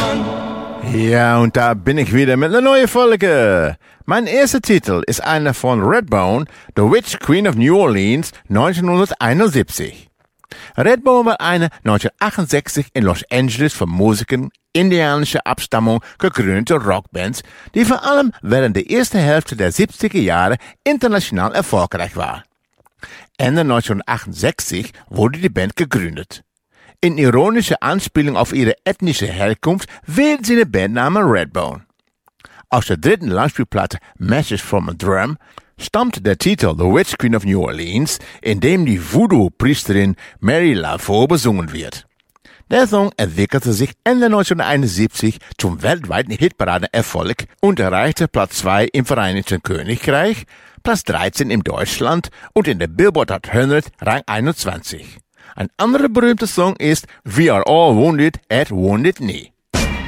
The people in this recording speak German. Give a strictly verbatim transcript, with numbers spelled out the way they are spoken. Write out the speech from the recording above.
Ja, und da bin ich wieder mit einer neuen Folge. Mein erster Titel ist einer von Redbone, The Witch Queen of New Orleans, neunzehnhunderteinundsiebzig. Redbone war eine neunzehnhundertachtundsechzig in Los Angeles von Musikern indianischer Abstammung gegründete Rockband, die vor allem während der ersten Hälfte der siebziger Jahre international erfolgreich war. Ende neunzehnhundertachtundsechzig wurde die Band gegründet. In ironischer Anspielung auf ihre ethnische Herkunft wählten sie den Bandnamen Redbone. Aus der dritten Langspielplatte Message from a Drum stammt der Titel The Witch Queen of New Orleans, in dem die Voodoo-Priesterin Mary Laveau besungen wird. Der Song entwickelte sich Ende neunzehnhunderteinundsiebzig zum weltweiten Hitparadenerfolg und erreichte Platz zwei im Vereinigten Königreich, Platz dreizehn in Deutschland und in der Billboard Hot hundert Rang einundzwanzig. Ein anderer berühmter Song ist We Are All Wounded at Wounded Knee.